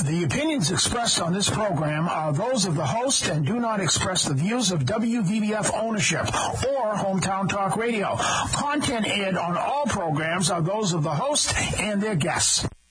The opinions expressed on this program are those of the host and do not express the views of WVBF ownership or Hometown Talk Radio. Content aired on all programs are those of the host and their guests.